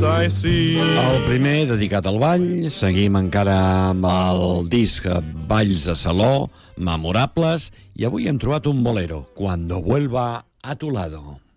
I see. El primer dedicat al ball. Seguim encara amb el disc Balls de Saló, memorables, i avui hem trobat un bolero, Cuando vuelva a tu lado.